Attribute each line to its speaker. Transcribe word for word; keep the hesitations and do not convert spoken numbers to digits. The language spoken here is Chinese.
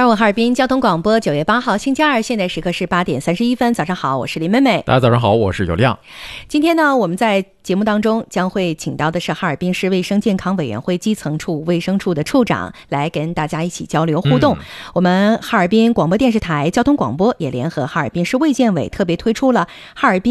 Speaker 1: 二五哈尔滨交通广播九月八号星期二，现在时刻是八点三十一分。早上好，我是林美美。
Speaker 2: 大家早上好，我是有亮。
Speaker 1: 今天呢，我们在节目当中将会请到的是哈尔滨市卫生健康委员会基层处卫生处的处长，来跟大家一起交流互动。嗯、我们哈尔滨广播电视台交通广播也联合哈尔滨市卫健委特别推出了哈尔滨